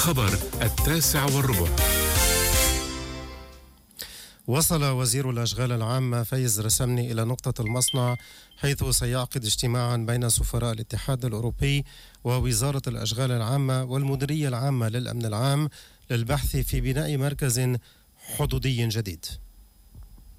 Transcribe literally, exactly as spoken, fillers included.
الخبر التاسع والربع. وصل وزير الأشغال العامة فايز رسمني إلى نقطة المصنع، حيث سيعقد اجتماعا بين سفراء الاتحاد الأوروبي ووزارة الأشغال العامة والمديرية العامة للأمن العام للبحث في بناء مركز حدودي جديد.